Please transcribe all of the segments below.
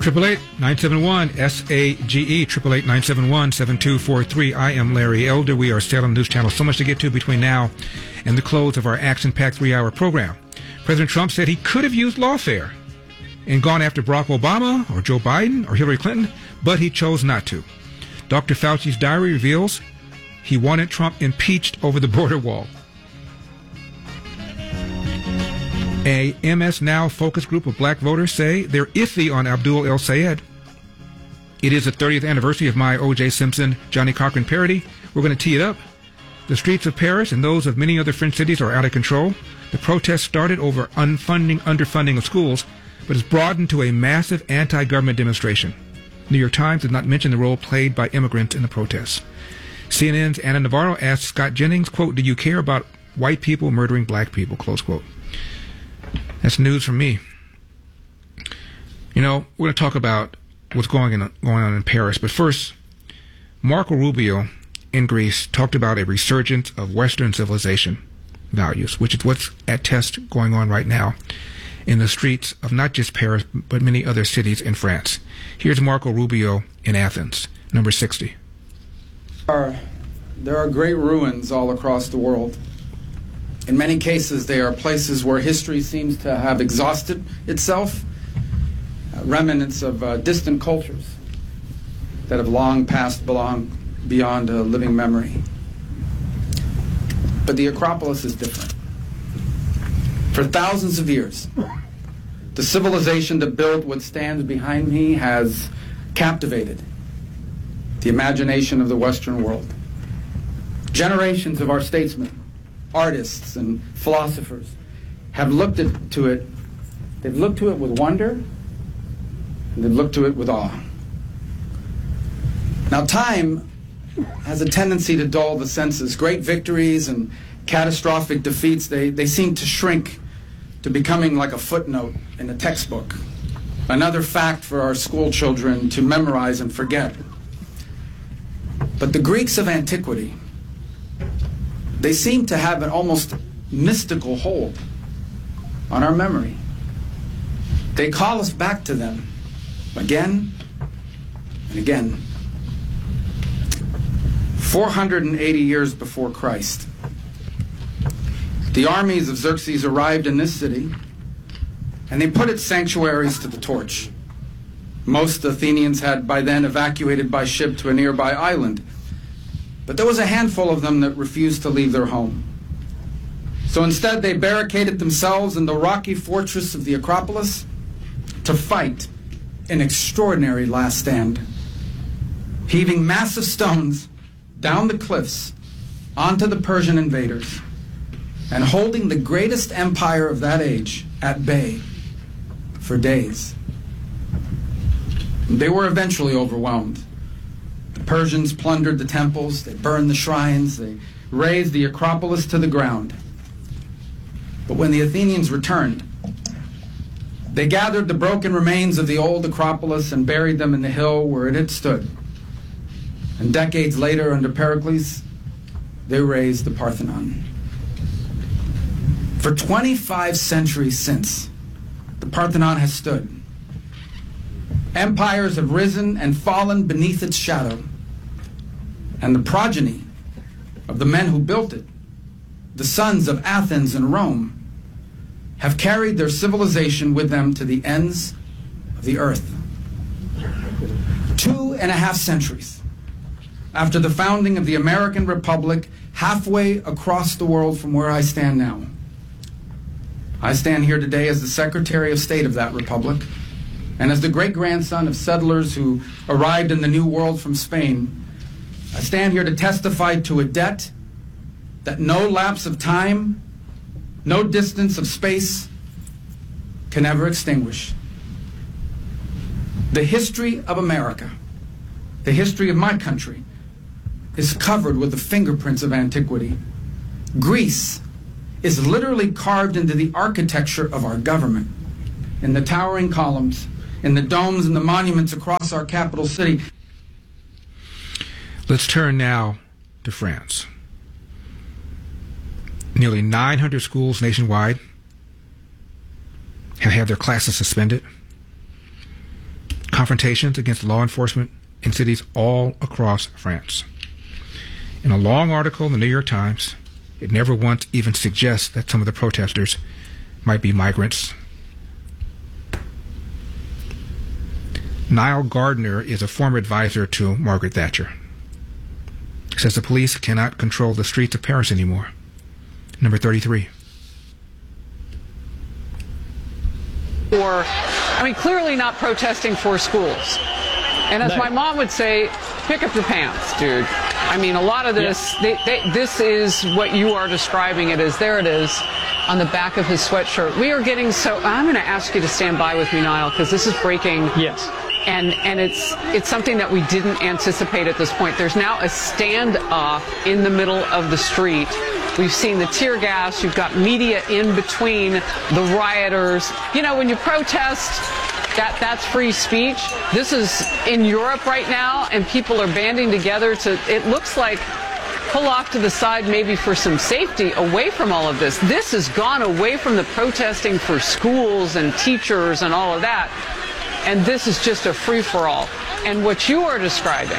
888-971-SAGE, 888-971-7243. I am Larry Elder. We are still on the News Channel. So much to get to between now and the close of our action-packed 3-hour program. President Trump said he could have used lawfare and gone after Barack Obama or Joe Biden or Hillary Clinton, but he chose not to. Dr. Fauci's diary reveals he wanted Trump impeached over the border wall. A MS Now focus group of black voters say they're iffy on Abdul El Sayed. It is the 30th anniversary of my O.J. Simpson, Johnny Cochran parody. We're going to tee it up. The streets of Paris and those of many other French cities are out of control. The protest started over underfunding of schools, but has broadened to a massive anti-government demonstration. New York Times did not mention the role played by immigrants in the protests. CNN's Anna Navarro asked Scott Jennings, quote, "Do you care about white people murdering black people?" Close quote. That's news from me. You know, we're going to talk about what's going on in Paris. But first, Marco Rubio in Greece talked about a resurgence of Western civilization values, which is what's at test going on right now in the streets of not just Paris, but many other cities in France. Here's Marco Rubio in Athens, number 60. There are great ruins all across the world. In many cases, they are places where history seems to have exhausted itself, remnants of distant cultures that have long passed beyond a living memory. But the Acropolis is different. For thousands of years, the civilization that built what stands behind me has captivated the imagination of the Western world. Generations of our statesmen, artists and philosophers have looked to it. They've looked to it with wonder, and they've looked to it with awe. Now, time has a tendency to dull the senses. Great victories and catastrophic defeats, they seem to shrink to becoming like a footnote in a textbook, another fact for our school children to memorize and forget. But the Greeks of antiquity, they seem to have an almost mystical hold on our memory. They call us back to them again and again. 480 years before Christ, the armies of Xerxes arrived in this city, and they put its sanctuaries to the torch. Most Athenians had by then evacuated by ship to a nearby island, but there was a handful of them that refused to leave their home. So instead, they barricaded themselves in the rocky fortress of the Acropolis to fight an extraordinary last stand, heaving massive stones down the cliffs onto the Persian invaders and holding the greatest empire of that age at bay for days. They were eventually overwhelmed. The Persians plundered the temples, they burned the shrines, they razed the Acropolis to the ground. But when the Athenians returned, they gathered the broken remains of the old Acropolis and buried them in the hill where it had stood. And decades later, under Pericles, they raised the Parthenon. For 25 centuries since, the Parthenon has stood. Empires have risen and fallen beneath its shadow. And the progeny of the men who built it, the sons of Athens and Rome, have carried their civilization with them to the ends of the earth. 2.5 centuries after the founding of the American Republic, halfway across the world from where I stand now. I stand here today as the Secretary of State of that republic, and as the great-grandson of settlers who arrived in the New World from Spain. I stand here to testify to a debt that no lapse of time, no distance of space can ever extinguish. The history of America, the history of my country, is covered with the fingerprints of antiquity. Greece is literally carved into the architecture of our government, in the towering columns, in the domes and the monuments across our capital city. Let's turn now to France. Nearly 900 schools nationwide have had their classes suspended. confrontations against law enforcement in cities all across France. In a long article in the New York Times, it never once even suggests that some of the protesters might be migrants. Niall Gardner is a former advisor to Margaret Thatcher. He says the police cannot control the streets of Paris anymore. Number 33. Clearly not protesting for schools. And as my mom would say, pick up your pants, dude. I mean, a lot of this, this is what you are describing it as. There it is on the back of his sweatshirt. We are getting so, I'm going to ask you to stand by with me, Niall, because this is breaking. Yes. And it's something that we didn't anticipate at this point. There's now a standoff in the middle of the street. We've seen the tear gas. You've got media in between the rioters. You know, when you protest, that's free speech. This is in Europe right now, and people are banding together to, it looks like, pull off to the side maybe for some safety away from all of this. This has gone away from the protesting for schools and teachers and all of that. And this is just a free-for-all. And what you are describing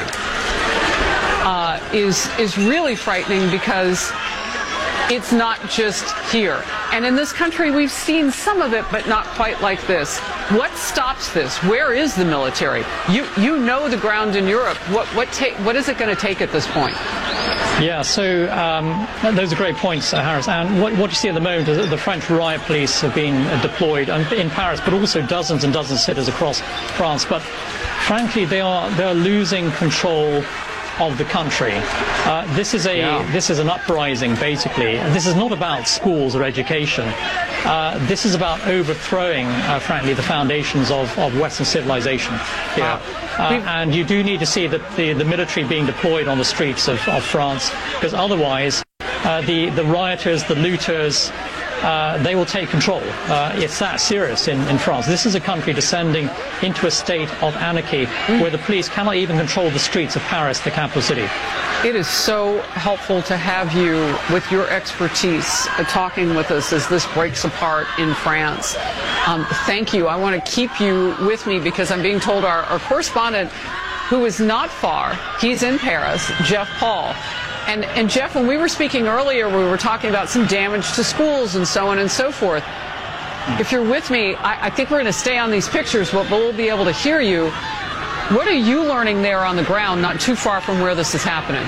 is really frightening, because it's not just here. And in this country, we've seen some of it, but not quite like this. What stops this? Where is the military? You know the ground in Europe. What is it going to take at this point? Yeah, so those are great points, Harris. And what you see at the moment is that the French riot police have been deployed in Paris, but also dozens and dozens of cities across France. But frankly, they are losing control of the country. This is an uprising, basically. This is not about schools or education. This is about overthrowing, frankly, the foundations of Western civilization here. And you do need to see that the military being deployed on the streets of France, because otherwise the rioters, the looters, they will take control. It's that serious in France. This is a country descending into a state of anarchy where the police cannot even control the streets of Paris, the capital city. It is so helpful to have you with your expertise talking with us as this breaks apart in France. Thank you. I want to keep you with me, because I'm being told our correspondent, who is not far, he's in Paris, Jeff Paul. And Jeff, when we were speaking earlier, we were talking about some damage to schools and so on and so forth. If you're with me, I think we're going to stay on these pictures, but we'll be able to hear you. What are you learning there on the ground, not too far from where this is happening?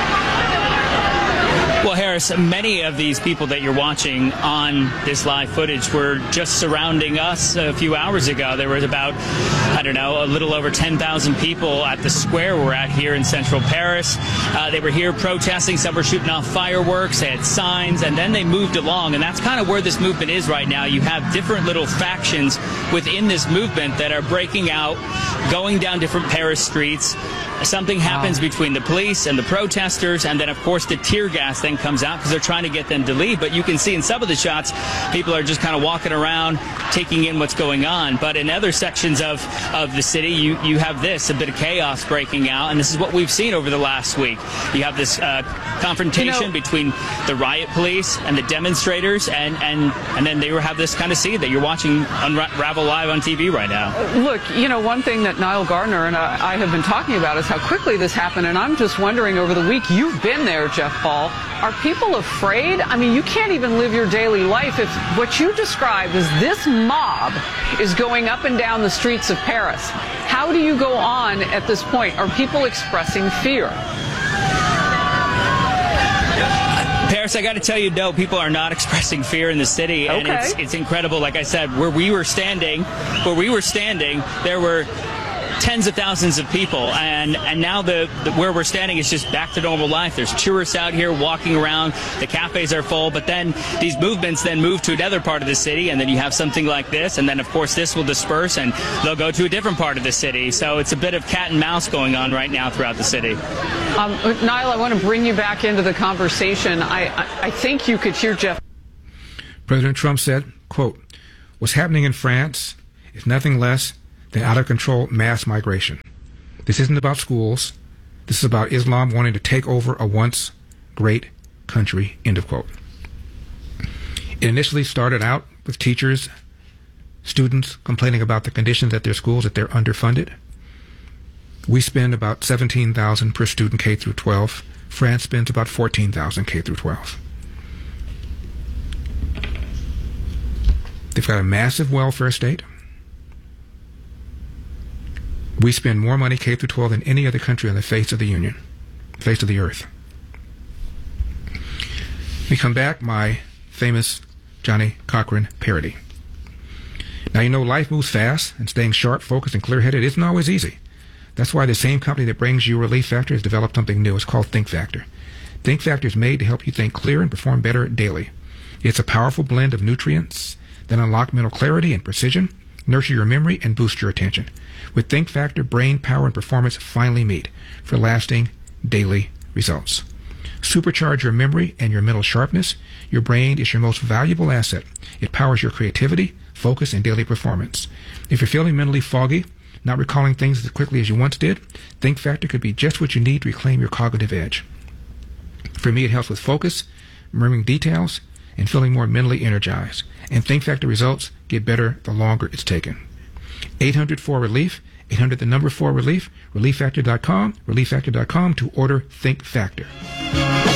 Well, Harris, many of these people that you're watching on this live footage were just surrounding us a few hours ago. There was about, I don't know, a little over 10,000 people at the square we're at here in central Paris. They were here protesting. Some were shooting off fireworks. They had signs, and then they moved along. And that's kind of where this movement is right now. You have different little factions within this movement that are breaking out, going down different Paris streets. Something happens between the police and the protesters, and then, of course, the tear gas then comes out because they're trying to get them to leave. But you can see in some of the shots, people are just kind of walking around, taking in what's going on. But in other sections of the city, you have this, a bit of chaos breaking out, and this is what we've seen over the last week. You have this confrontation between the riot police and the demonstrators, and then they have this kind of scene that you're watching unravel live on TV right now. Look, one thing that Niall Gardner and I have been talking about is how quickly this happened, and I'm just wondering, over the week, you've been there, Jeff Paul, are people afraid? I mean, you can't even live your daily life if what you described as this mob is going up and down the streets of Paris. How do you go on at this point? Are people expressing fear? Paris, I got to tell you, no, people are not expressing fear in the city, and it's incredible. Like I said, where we were standing, there were tens of thousands of people, and now where we're standing is just back to normal life. There's tourists out here walking around, the cafes are full, but then these movements then move to another part of the city, and then you have something like this, and then of course this will disperse and they'll go to a different part of the city. So it's a bit of cat and mouse going on right now throughout the city. Niall, I want to bring you back into the conversation. I think you could hear Jeff. President Trump said, quote, "What's happening in France is nothing less than out-of-control mass migration. This isn't about schools. This is about Islam wanting to take over a once great country," end of quote. It initially started out with teachers students complaining about the conditions at their schools, that they're underfunded. We spend about $17,000 per student K through 12. France spends about $14,000 K through 12. They've got a massive welfare state. We spend more money K through 12 than any other country on the face of the Union, face of the earth. We come back, my famous Johnny Cochran parody. Now, you know, life moves fast, and staying sharp, focused, and clear-headed isn't always easy. That's why the same company that brings you Relief Factor has developed something new. It's called Think Factor. Think Factor is made to help you think clear and perform better daily. It's a powerful blend of nutrients that unlock mental clarity and precision, nurture your memory, and boost your attention. With Think Factor, brain power and performance finally meet for lasting daily results. Supercharge your memory and your mental sharpness. Your brain is your most valuable asset. It powers your creativity, focus, and daily performance. If you're feeling mentally foggy, not recalling things as quickly as you once did, Think Factor could be just what you need to reclaim your cognitive edge. For me, it helps with focus, remembering details, and feeling more mentally energized. And Think Factor results get better the longer it's taken. 800-4-RELIEF, 800-4-RELIEF, relieffactor.com to order Think Factor.